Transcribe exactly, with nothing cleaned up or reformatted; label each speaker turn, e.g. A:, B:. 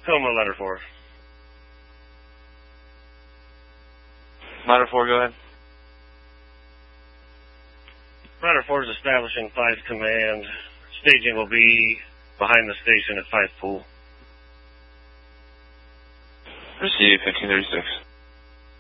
A: Coma letter four.
B: Ladder four, go ahead.
A: Ladder four is establishing five command. Staging will be behind the station at five pool.
B: Receive fifteen thirty-six.